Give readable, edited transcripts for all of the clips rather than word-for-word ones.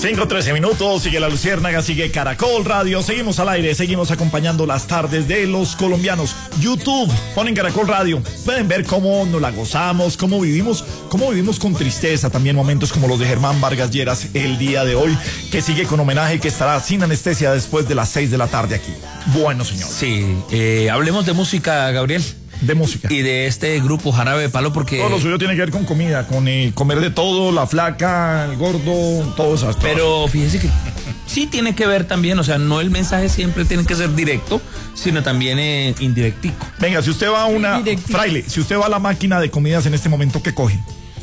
5:13 minutos, sigue La Luciérnaga, sigue Caracol Radio, seguimos al aire, seguimos acompañando las tardes de los colombianos. YouTube, ponen Caracol Radio, pueden ver cómo nos la gozamos, cómo vivimos con tristeza, también momentos como los de Germán Vargas Lleras el día de hoy, que sigue con homenaje, que estará sin anestesia después de las 6 de la tarde aquí. Bueno, señor. Sí, hablemos de música, Gabriel. De música. Y de este grupo Jarabe de Palo, porque... Todo lo suyo tiene que ver con comida, con comer de todo, la flaca, el gordo, todo eso. Pero fíjese que sí tiene que ver también, o sea, no el mensaje siempre tiene que ser directo, sino también indirectico. Venga, si usted va a Fraile, si usted va a la máquina de comidas en este momento, ¿qué coge?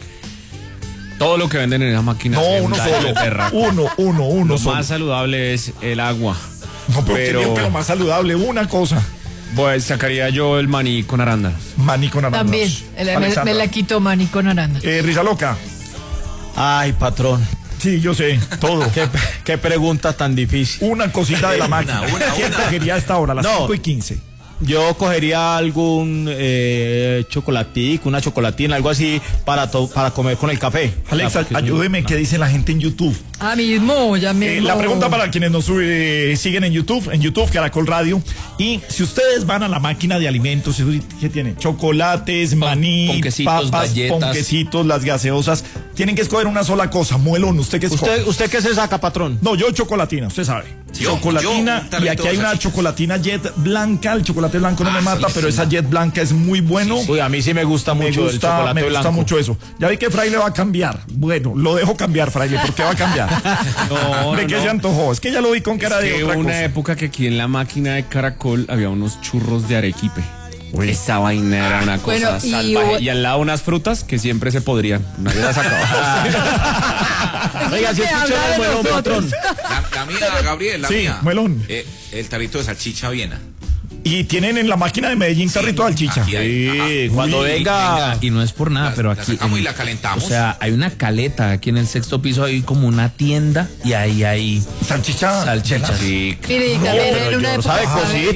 Todo lo que venden en esa máquina. No, uno solo. Uno lo solo. más saludable es el agua. No, pero lo más saludable, una cosa. Pues sacaría yo el maní con arándanos. Maní con arándanos. También, me la quito maní con arándanos. Risa loca. Ay, patrón. Sí, yo sé, todo. ¿Qué pregunta tan difícil? Una cosita de la máquina. ¿Quién cogería a esta hora, las 5:15? Yo cogería algún chocolatico, una chocolatina, algo así para comer con el café. Alexa, ayúdeme, ¿qué dice la gente en YouTube? Ya mismo. La pregunta para quienes nos siguen en YouTube, Caracol Radio. Y si ustedes van a la máquina de alimentos, ¿qué tiene? Chocolates, maní, ponquecitos, papas, galletas, ponquecitos, las gaseosas. Tienen que escoger una sola cosa. Muelón, ¿usted qué escoge? ¿Usted qué se saca, patrón? No, yo chocolatina, usted sabe. Chocolatina, y aquí hay una chocolatina Jet blanca. El chocolate blanco no me mata, pero esa Jet blanca es muy bueno. Uy, a mí sí me gusta mucho el chocolate blanco. Me gusta mucho eso. Ya vi que Fraile va a cambiar. Bueno, lo dejo cambiar, Fraile. ¿Por qué va a cambiar? ¿De qué se antojó? Es que ya lo vi con cara de otra cosa. Una época que aquí en la máquina de Caracol había unos churros de arequipe. Uy. Esa vaina era una cosa salvaje. Y al lado unas frutas que siempre se podrían. Nadie las acababa. Oiga, si escucha el melón, patrón. La mía, Gabriel, la mía. Melón. El tarrito de salchicha Viena. Y tienen en la máquina de Medellín tarrito de salchicha. Sí, cuando venga, y no es por nada, pero aquí la sacamos y la calentamos. O sea, hay una caleta aquí en el 6º piso, hay como una tienda y ahí hay salchicha. Sí. Mire, George sabe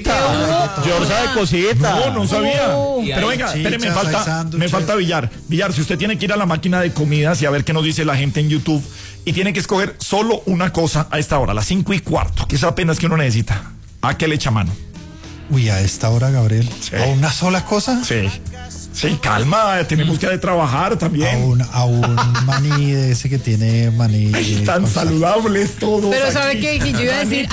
cosita. No sabía. Pero venga, espéreme, me falta Villar. Villar, si usted tiene que ir a la máquina de comidas y a ver qué nos dice la gente en YouTube y tiene que escoger solo una cosa a esta hora, las 5:15, que es apenas que uno necesita, ¿a qué le echa mano? Uy, a esta hora, Gabriel. Sí. ¿A una sola cosa? Sí, calma, tenemos que trabajar también. A un maní de ese que tiene maní. Tan saludable es todo. Pero ¿sabe qué? Yo iba a decir,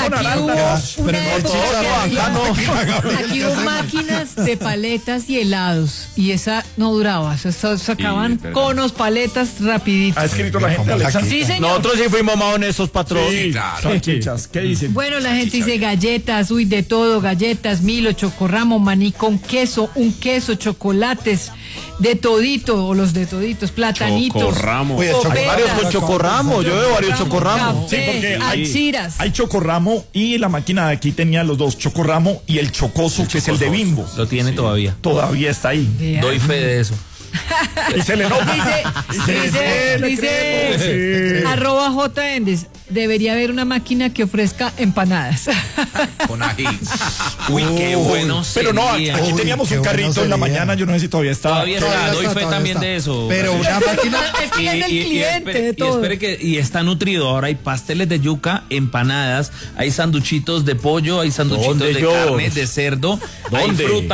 aquí hubo máquinas de paletas y helados. Y esa no duraba. Sacaban conos, paletas, rapidito. ¿Ha escrito la gente, Alexa? Sí, señor. Nosotros sí fuimos más honestos, patrón. Sí, claro. Salchichas, ¿qué dicen? Bueno, la gente dice galletas, de todo, galletas, Milo, chocorramo, maní con queso, un queso, chocolates, de todito, o los de toditos, platanitos. Chocorramo. Varios con chocorramo, yo veo varios chocorramos. Sí, porque alchiras. Hay chocorramo y la máquina de aquí tenía los dos, chocorramo y el chocoso, que es el de Bimbo. Lo tiene todavía. Todavía está ahí. Doy fe de eso. Y se le nota. Dice @J Endes, debería haber una máquina que ofrezca empanadas. Con ají. Uy, qué bueno. Pero no, aquí teníamos un carrito en la mañana, yo no sé si todavía está. Todavía doy fe también de eso. Pero una máquina. Es que es el cliente de todo. Y está nutrido. Ahora hay pasteles de yuca, empanadas, hay sanduchitos de pollo, hay sanduchitos de carne, de cerdo, hay fruta.